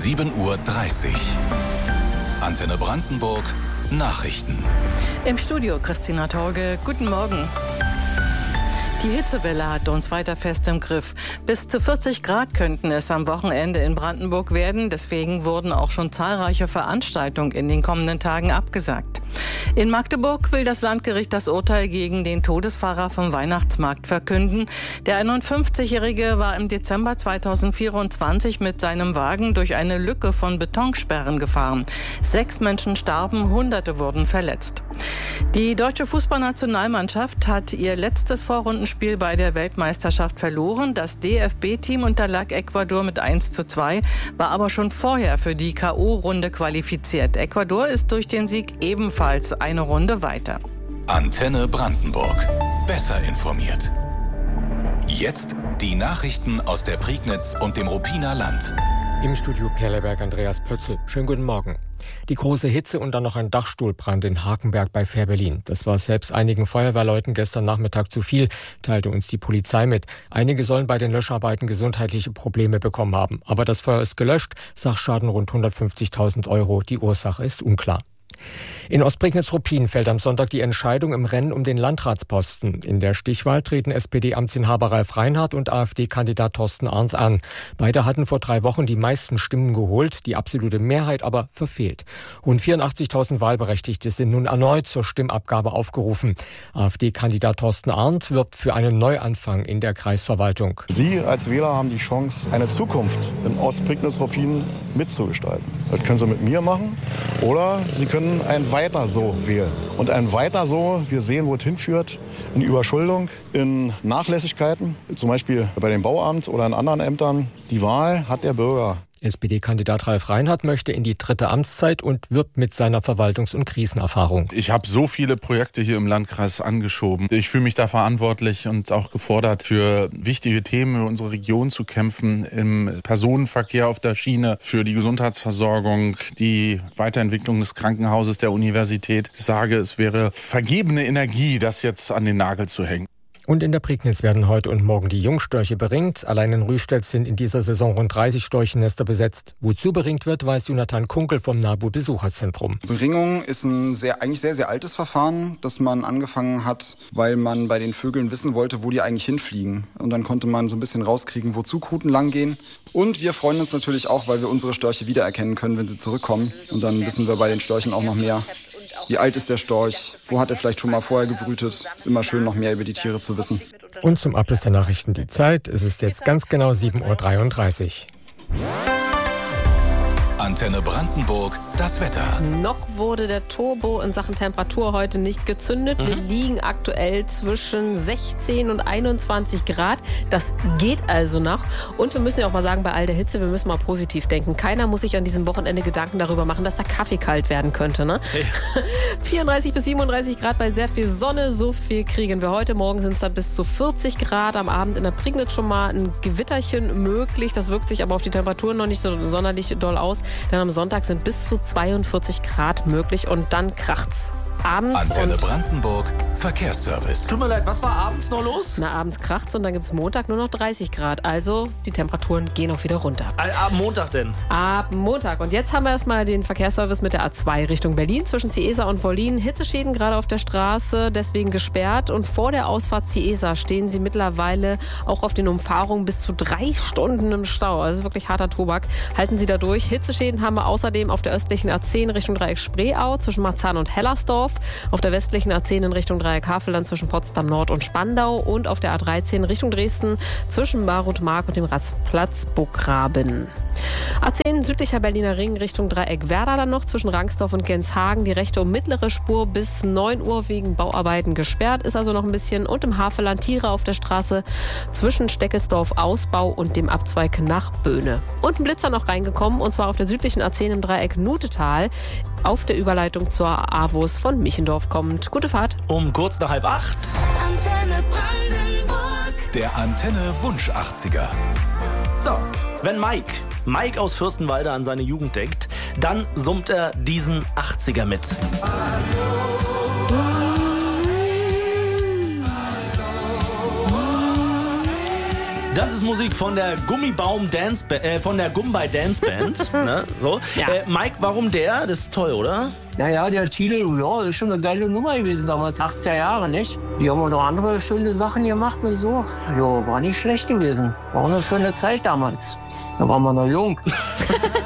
7:30 Uhr. Antenne Brandenburg Nachrichten. Im Studio Christina Torge. Guten Morgen. Die Hitzewelle hat uns weiter fest im Griff. Bis zu 40 Grad könnten es am Wochenende in Brandenburg werden. Deswegen wurden auch schon zahlreiche Veranstaltungen in den kommenden Tagen abgesagt. In Magdeburg will das Landgericht das Urteil gegen den Todesfahrer vom Weihnachtsmarkt verkünden. Der 51-Jährige war im Dezember 2024 mit seinem Wagen durch eine Lücke von Betonsperren gefahren. 6 Menschen starben, Hunderte wurden verletzt. Die deutsche Fußballnationalmannschaft hat ihr letztes Vorrundenspiel bei der Weltmeisterschaft verloren. Das DFB-Team unterlag Ecuador mit 1:2, war aber schon vorher für die K.O.-Runde qualifiziert. Ecuador ist durch den Sieg ebenfalls eine Runde weiter. Antenne Brandenburg. Besser informiert. Jetzt die Nachrichten aus der Prignitz und dem Ruppiner Land. Im Studio Perleberg Andreas Pötzl. Schönen guten Morgen. Die große Hitze und dann noch ein Dachstuhlbrand in Hakenberg bei Fehrbellin. Das war selbst einigen Feuerwehrleuten gestern Nachmittag zu viel, teilte uns die Polizei mit. Einige sollen bei den Löscharbeiten gesundheitliche Probleme bekommen haben. Aber das Feuer ist gelöscht, Sachschaden rund 150.000 €. Die Ursache ist unklar. In Ostprignitz-Ruppin fällt am Sonntag die Entscheidung im Rennen um den Landratsposten. In der Stichwahl treten SPD-Amtsinhaber Ralf Reinhardt und AfD-Kandidat Thorsten Arndt an. Beide hatten vor 3 Wochen die meisten Stimmen geholt, die absolute Mehrheit aber verfehlt. Rund 84.000 Wahlberechtigte sind nun erneut zur Stimmabgabe aufgerufen. AfD-Kandidat Thorsten Arndt wirbt für einen Neuanfang in der Kreisverwaltung. Sie als Wähler haben die Chance, eine Zukunft in Ostprignitz-Ruppin mitzugestalten. Das können Sie mit mir machen oder Sie können ein Weiter so wählen. Und ein Weiter so, wir sehen, wo es hinführt, in Überschuldung, in Nachlässigkeiten, zum Beispiel bei dem Bauamt oder in anderen Ämtern. Die Wahl hat der Bürger. SPD-Kandidat Ralf Reinhardt möchte in die 3. Amtszeit und wirbt mit seiner Verwaltungs- und Krisenerfahrung. Ich habe so viele Projekte hier im Landkreis angeschoben. Ich fühle mich da verantwortlich und auch gefordert, für wichtige Themen in unserer Region zu kämpfen. Im Personenverkehr auf der Schiene, für die Gesundheitsversorgung, die Weiterentwicklung des Krankenhauses der Universität. Ich sage, es wäre vergebene Energie, das jetzt an den Nagel zu hängen. Und in der Prignitz werden heute und morgen die Jungstörche beringt. Allein in Rüstedt sind in dieser Saison rund 30 Storchennester besetzt. Wozu beringt wird, weiß Jonathan Kunkel vom NABU Besucherzentrum. Beringung ist ein eigentlich sehr, sehr altes Verfahren, das man angefangen hat, weil man bei den Vögeln wissen wollte, wo die eigentlich hinfliegen. Und dann konnte man so ein bisschen rauskriegen, wo Zugrouten lang gehen. Und wir freuen uns natürlich auch, weil wir unsere Störche wiedererkennen können, wenn sie zurückkommen. Und dann wissen wir bei den Störchen auch noch mehr. Wie alt ist der Storch? Wo hat er vielleicht schon mal vorher gebrütet? Ist immer schön, noch mehr über die Tiere zu wissen. Und zum Abschluss der Nachrichten die Zeit. Es ist jetzt ganz genau 7:33 Uhr. Antenne Brandenburg, das Wetter. Noch wurde der Turbo in Sachen Temperatur heute nicht gezündet. Wir liegen aktuell zwischen 16 und 21 Grad. Das geht also noch. Und wir müssen ja auch mal sagen, bei all der Hitze, wir müssen mal positiv denken. Keiner muss sich an diesem Wochenende Gedanken darüber machen, dass der Kaffee kalt werden könnte. Ne? Hey. 34 bis 37 Grad bei sehr viel Sonne. So viel kriegen wir heute. Morgen sind es dann bis zu 40 Grad. Am Abend in der Prignitz schon mal ein Gewitterchen möglich. Das wirkt sich aber auf die Temperaturen noch nicht so sonderlich doll aus. Denn am Sonntag sind bis zu 42 Grad möglich und dann kracht's. Abends Antenne Brandenburg, Verkehrsservice. Tut mir leid, was war abends noch los? Na, abends kracht's und dann gibt's Montag nur noch 30 Grad. Also die Temperaturen gehen auch wieder runter. Ab Montag denn? Ab Montag. Und jetzt haben wir erstmal den Verkehrsservice mit der A2 Richtung Berlin zwischen Ciesa und Wollin. Hitzeschäden gerade auf der Straße, deswegen gesperrt. Und vor der Ausfahrt Ciesa stehen sie mittlerweile auch auf den Umfahrungen bis zu 3 Stunden im Stau. Also wirklich harter Tobak. Halten Sie da durch. Hitzeschäden haben wir außerdem auf der östlichen A10 Richtung Dreieck Spreeau zwischen Marzahn und Hellersdorf. Auf der westlichen A10 in Richtung Dreieck Havelland zwischen Potsdam Nord und Spandau und auf der A13 Richtung Dresden zwischen Barut-Mark und dem Rastplatz Burggraben. A10 südlicher Berliner Ring Richtung Dreieck Werder dann noch zwischen Rangsdorf und Genshagen. Die rechte und mittlere Spur bis 9 Uhr wegen Bauarbeiten gesperrt, ist also noch ein bisschen. Und im Havelland Tiere auf der Straße zwischen Steckelsdorf Ausbau und dem Abzweig nach Böhne. Und ein Blitzer noch reingekommen und zwar auf der südlichen A10 im Dreieck Nutetal auf der Überleitung zur AWOS von Michendorf kommt. Gute Fahrt. Um kurz nach 7:30. Antenne Brandenburg. Der Antenne-Wunsch 80er. So, wenn Mike aus Fürstenwalde an seine Jugend denkt, dann summt er diesen 80er mit. Das ist Musik von der Gummibay Dance Band. Ne? So. Ja. Mike, warum der? Das ist toll, oder? Naja, der Titel, ja, ist schon eine geile Nummer gewesen damals, 80er Jahre, nicht? Die haben auch noch andere schöne Sachen gemacht und so. Jo, war nicht schlecht gewesen. War auch eine schöne Zeit damals. Da waren wir noch jung.